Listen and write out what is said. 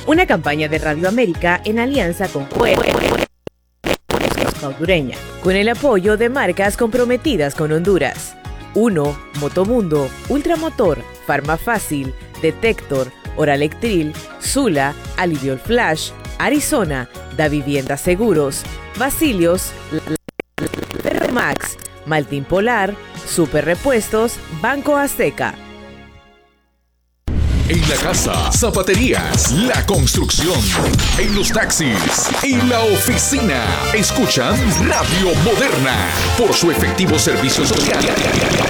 Una campaña de Radio América en alianza con Hondureña, con el apoyo de marcas comprometidas con Honduras. 1. Motomundo, Ultramotor, Farmafácil, Detector, Oralectril, Sula, Aliviol Flash, Arizona, Da Vivienda Seguros, Basilios, Ferromax, Maltín Polar, Super Repuestos, Banco Azteca. En la casa, zapaterías, la construcción, en los taxis, en la oficina. Escuchan Radio Moderna por su efectivo servicio social.